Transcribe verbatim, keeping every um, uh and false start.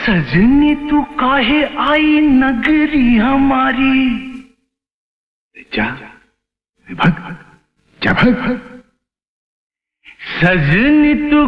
सजनी तू काहे आई नगरी हमारी। जा भग जा भग भग। सजनी तू